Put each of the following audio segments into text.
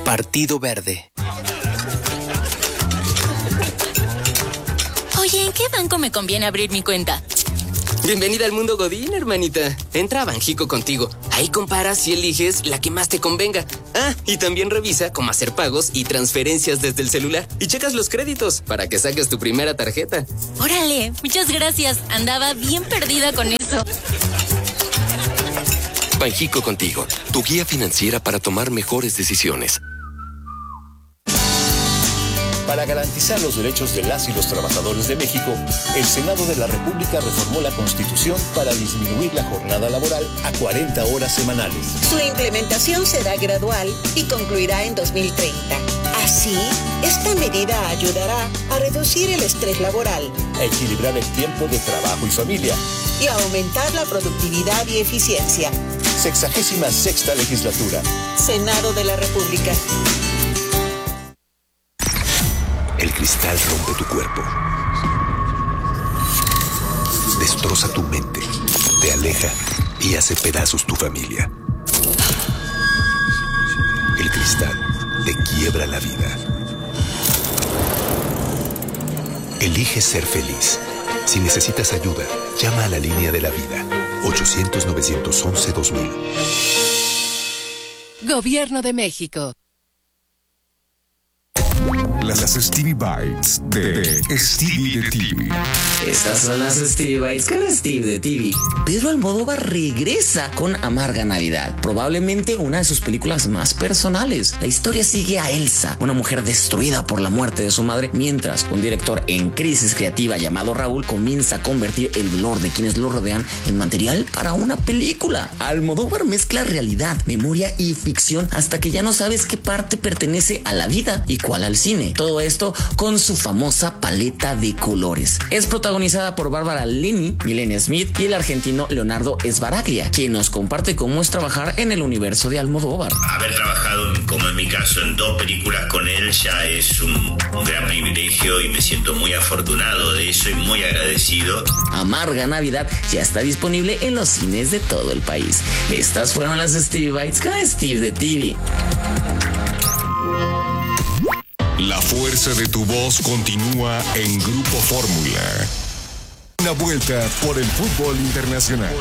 Partido Verde. Oye, ¿en qué banco me conviene abrir mi cuenta? Bienvenida al mundo Godín, hermanita. Entra a Banjico Contigo. Ahí comparas y eliges la que más te convenga. Ah, y también revisa cómo hacer pagos y transferencias desde el celular. Y checas los créditos para que saques tu primera tarjeta. Órale, muchas gracias. Andaba bien perdida con eso. Banjico Contigo, tu guía financiera para tomar mejores decisiones. Para garantizar los derechos de las y los trabajadores de México, el Senado de la República reformó la Constitución para disminuir la jornada laboral a 40 horas semanales. Su implementación será gradual y concluirá en 2030. Así, esta medida ayudará a reducir el estrés laboral, a equilibrar el tiempo de trabajo y familia y a aumentar la productividad y eficiencia. 66ª Legislatura. Senado de la República. El cristal rompe tu cuerpo. Destroza tu mente, te aleja y hace pedazos tu familia. El cristal te quiebra la vida. Elige ser feliz. Si necesitas ayuda, llama a la línea de la vida. 800-911-2000. Gobierno de México. Las Stevie Bites de Stevie de TV. Estas son las Stevie Bites con Steve de TV. Pedro Almodóvar regresa con Amarga Navidad, probablemente una de sus películas más personales. La historia sigue a Elsa, una mujer destruida por la muerte de su madre, mientras un director en crisis creativa llamado Raúl comienza a convertir el dolor de quienes lo rodean en material para una película. Almodóvar mezcla realidad, memoria y ficción hasta que ya no sabes qué parte pertenece a la vida y cuál al cine. Todo esto con su famosa paleta de colores. Es protagonizada por Bárbara Linney, Milena Smith y el argentino Leonardo Sbaraglia, quien nos comparte cómo es trabajar en el universo de Almodóvar. Haber trabajado, como en mi caso, en 2 películas con él ya es un gran privilegio y me siento muy afortunado de eso y muy agradecido. Amarga Navidad ya está disponible en los cines de todo el país. Estas fueron las Stevie Bites con Steve de TV. La fuerza de tu voz continúa en Grupo Fórmula. Una vuelta por el fútbol internacional.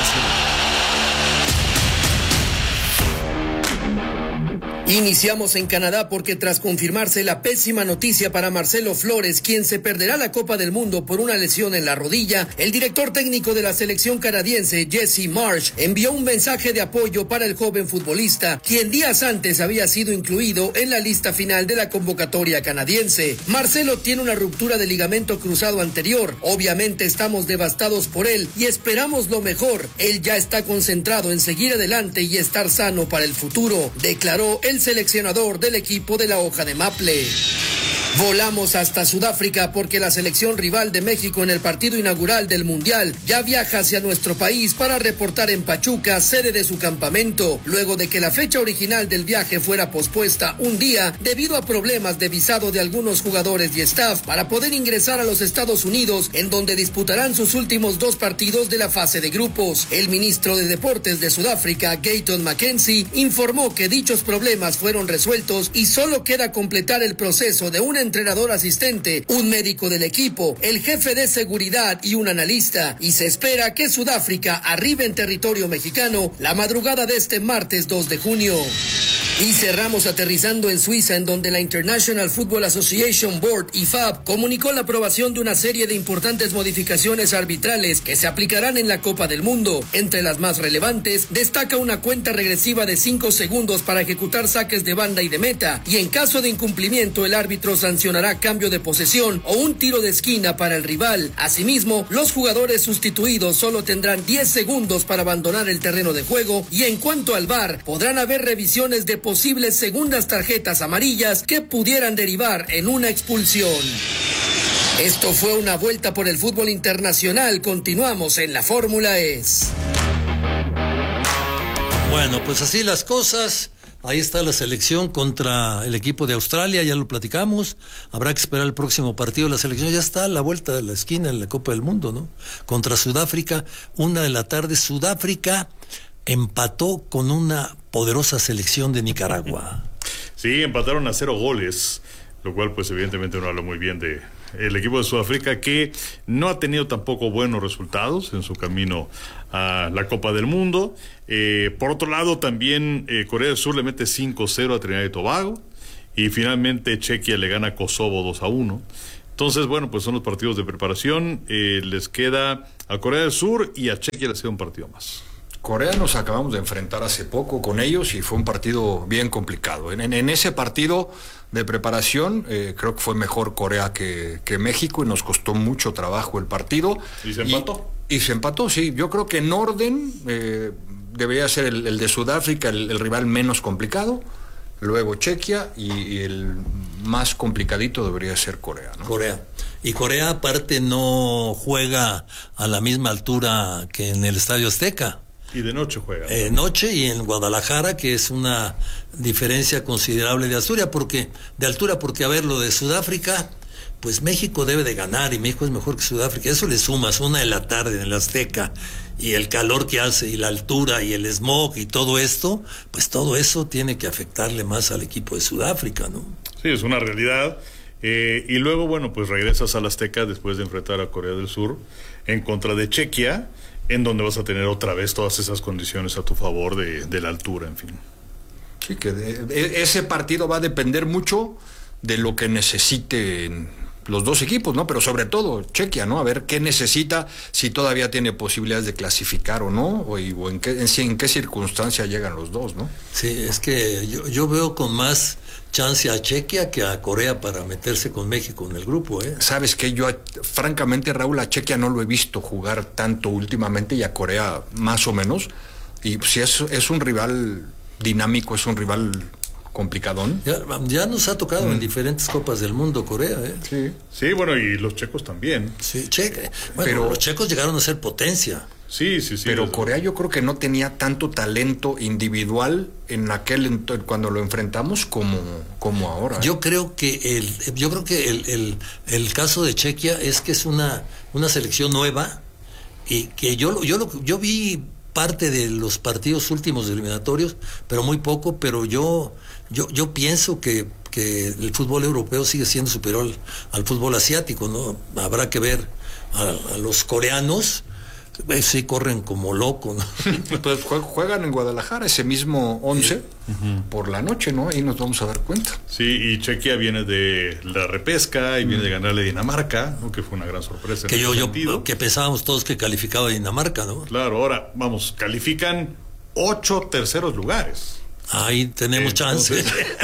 Iniciamos en Canadá porque tras confirmarse la pésima noticia para Marcelo Flores, quien se perderá la Copa del Mundo por una lesión en la rodilla, el director técnico de la selección canadiense, Jesse Marsh, envió un mensaje de apoyo para el joven futbolista, quien días antes había sido incluido en la lista final de la convocatoria canadiense. Marcelo tiene una ruptura de ligamento cruzado anterior. Obviamente estamos devastados por él y esperamos lo mejor. Él ya está concentrado en seguir adelante y estar sano para el futuro, declaró el seleccionador del equipo de la hoja de Maple. Volamos hasta Sudáfrica porque la selección rival de México en el partido inaugural del Mundial ya viaja hacia nuestro país para reportar en Pachuca, sede de su campamento, luego de que la fecha original del viaje fuera pospuesta un día debido a problemas de visado de algunos jugadores y staff para poder ingresar a los Estados Unidos, en donde disputarán sus últimos 2 partidos de la fase de grupos. El ministro de Deportes de Sudáfrica, Gayton Mackenzie, informó que dichos problemas fueron resueltos y solo queda completar el proceso de un entrenador asistente, un médico del equipo, el jefe de seguridad y un analista, y se espera que Sudáfrica arribe en territorio mexicano la madrugada de este martes 2 de junio. Y cerramos aterrizando en Suiza, en donde la International Football Association Board, IFAB, comunicó la aprobación de una serie de importantes modificaciones arbitrales que se aplicarán en la Copa del Mundo. Entre las más relevantes, destaca una cuenta regresiva de 5 segundos para ejecutar saques de banda y de meta, y en caso de incumplimiento el árbitro sancionará cambio de posesión o un tiro de esquina para el rival. Asimismo, los jugadores sustituidos solo tendrán 10 segundos para abandonar el terreno de juego, y en cuanto al VAR, podrán haber revisiones de posibles segundas tarjetas amarillas que pudieran derivar en una expulsión. Esto fue una vuelta por el fútbol internacional. Continuamos en la Fórmula E. Bueno, pues así las cosas. Ahí está la selección contra el equipo de Australia, ya lo platicamos. Habrá que esperar el próximo partido. La selección ya está a la vuelta de la esquina en la Copa del Mundo, ¿no? Contra Sudáfrica, 1:00 p.m. Sudáfrica empató con una poderosa selección de Nicaragua. Sí, empataron a 0 goles, lo cual pues evidentemente no habla muy bien de el equipo de Sudáfrica, que no ha tenido tampoco buenos resultados en su camino a la Copa del Mundo. Por otro lado, también Corea del Sur le mete 5-0 a Trinidad y Tobago, y finalmente Chequia le gana a Kosovo 2-1. Entonces, bueno, pues son los partidos de preparación. Les queda a Corea del Sur y a Chequia les queda un partido más. Corea nos acabamos de enfrentar hace poco con ellos y fue un partido bien complicado. En ese partido de preparación creo que fue mejor Corea que México y nos costó mucho trabajo el partido. ¿Y se empató? Y se empató, sí. Yo creo que en orden debería ser el de Sudáfrica el rival menos complicado, luego Chequia y el más complicadito debería ser Corea, ¿no? Corea. Y Corea aparte no juega a la misma altura que en el Estadio Azteca. Y de noche juega. Noche y en Guadalajara, que es una diferencia considerable de altura, porque a ver, lo de Sudáfrica, pues México debe de ganar y México es mejor que Sudáfrica. Eso le sumas 1 de la tarde en el Azteca y el calor que hace y la altura y el smog y todo esto, pues todo eso tiene que afectarle más al equipo de Sudáfrica, ¿no? Sí, es una realidad. Y luego, bueno, pues regresas al Azteca después de enfrentar a Corea del Sur en contra de Chequia, en donde vas a tener otra vez todas esas condiciones a tu favor de la altura, en fin. Sí, que ese partido va a depender mucho de lo que necesiten los dos equipos, ¿no? Pero sobre todo Chequia, ¿no? A ver qué necesita, si todavía tiene posibilidades de clasificar o no, o en qué circunstancia llegan los dos, ¿no? Sí, es que yo veo con más chance a Chequia que a Corea para meterse con México en el grupo, ¿eh? Sabes que yo, francamente, Raúl, a Chequia no lo he visto jugar tanto últimamente y a Corea más o menos, y pues, sí es un rival dinámico, es un rival complicadón. Ya nos ha tocado en diferentes Copas del Mundo Corea, ¿eh? Sí, bueno, y los checos también. Sí, pero los checos llegaron a ser potencia. Sí. Pero Corea yo creo que no tenía tanto talento individual cuando lo enfrentamos como ahora. Yo creo que el caso de Chequia es que es una selección nueva y que yo vi parte de los partidos últimos eliminatorios, pero muy poco, pero yo pienso que el fútbol europeo sigue siendo superior al fútbol asiático, ¿no? Habrá que ver a los coreanos. Sí, corren como locos, ¿no? Pues juegan en Guadalajara ese mismo 11 por la noche, ¿no? Ahí nos vamos a dar cuenta. Sí, y Chequia viene de la repesca y viene de ganarle a Dinamarca, ¿no? Que fue una gran sorpresa. Que pensábamos todos que calificaba Dinamarca, ¿no? Claro, ahora, vamos, califican 8 terceros lugares. Ahí tenemos chance.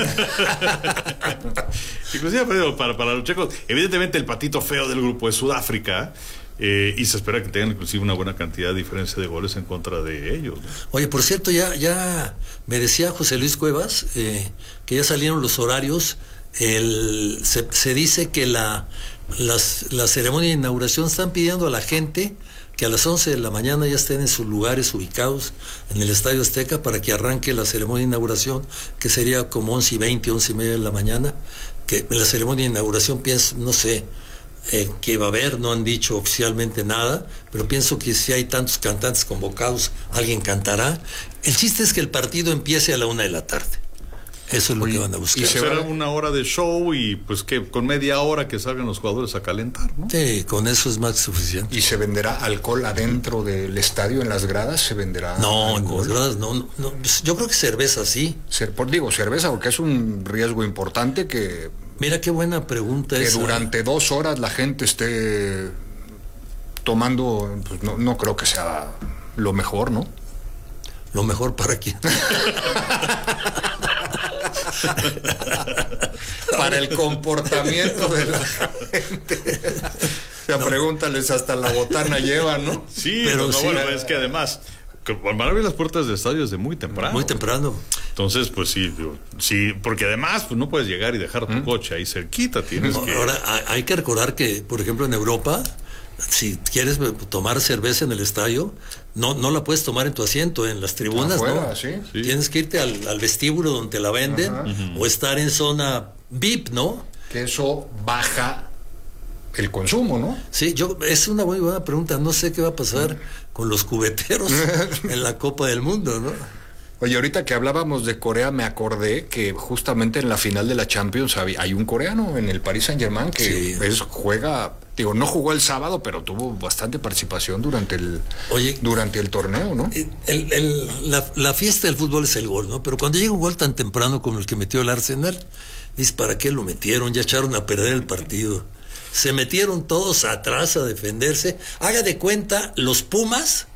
Inclusive para los checos, evidentemente el patito feo del grupo es Sudáfrica. Y se espera que tengan inclusive una buena cantidad de diferencia de goles en contra de ellos, ¿no? Oye, por cierto, ya me decía José Luis Cuevas que ya salieron los horarios. Se dice que la ceremonia de inauguración están pidiendo a la gente que a las 11 de la mañana ya estén en sus lugares ubicados en el Estadio Azteca para que arranque la ceremonia de inauguración, que sería como 11:20, 11:30 de la mañana. Que en la ceremonia de inauguración pienso, no sé que va a haber, no han dicho oficialmente nada, pero pienso que si hay tantos cantantes convocados, alguien cantará. El chiste es que el partido empiece a la 1 de la tarde. Eso es lo que van a buscar. Y será una hora de show y pues que con media hora que salgan los jugadores a calentar, ¿no? Sí, con eso es más que suficiente. ¿Y se venderá alcohol adentro del estadio, en las gradas? ¿Se venderá No, alcohol? en las gradas no. Yo creo que cerveza sí. Cerveza, porque es un riesgo importante que... Mira qué buena pregunta esa. Que durante 2 horas la gente esté tomando, pues no creo que sea lo mejor, ¿no? ¿Lo mejor para quién? Para el comportamiento de la gente. O sea, pregúntales, hasta la botana llevan, ¿no? Sí, pero bueno, es que además van a abrir las puertas del estadio desde muy temprano. Muy temprano. Entonces, pues sí, porque además pues no puedes llegar y dejar tu coche ahí cerquita, tienes que... Ahora, hay que recordar que, por ejemplo, en Europa, si quieres tomar cerveza en el estadio, no la puedes tomar en tu asiento, en las tribunas, afuera, ¿no? Sí. Tienes que irte al vestíbulo donde la venden, o estar en zona VIP, ¿no? Que eso baja el consumo, ¿no? Sí, es una muy buena pregunta. No sé qué va a pasar con los cubeteros en la Copa del Mundo, ¿no? Oye, ahorita que hablábamos de Corea, me acordé que justamente en la final de la Champions hay un coreano en el Paris Saint-Germain que no jugó el sábado, pero tuvo bastante participación durante el torneo, ¿no? La fiesta del fútbol es el gol, ¿no? Pero cuando llega un gol tan temprano como el que metió el Arsenal, dices, ¿para qué lo metieron? Ya echaron a perder el partido. Se metieron todos atrás a defenderse. Haga de cuenta los Pumas